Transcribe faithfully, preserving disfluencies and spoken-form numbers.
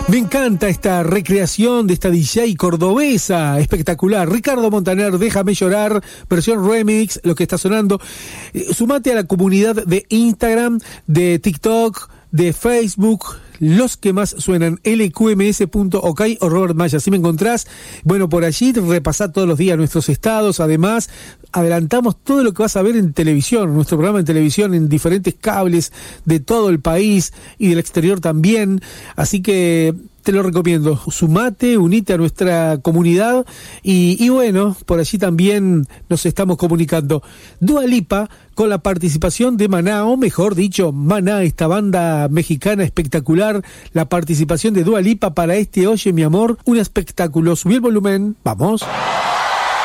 Me encanta esta recreación de esta D J cordobesa, espectacular. Ricardo Montaner, Déjame Llorar, versión remix, lo que está sonando. Eh, sumate a la comunidad de Instagram, de TikTok, de Facebook, los que más suenan, L Q M S punto ok o Robert Maya. Si me encontrás, bueno, por allí repasá todos los días nuestros estados. Además, adelantamos todo lo que vas a ver en televisión, nuestro programa en televisión, en diferentes cables de todo el país y del exterior también. Así que te lo recomiendo, sumate, unite a nuestra comunidad y, y bueno, por allí también nos estamos comunicando. Dua Lipa con la participación de Maná, o mejor dicho, Maná, esta banda mexicana espectacular, la participación de Dua Lipa para este Oye Mi Amor, un espectáculo. Subí el volumen, vamos.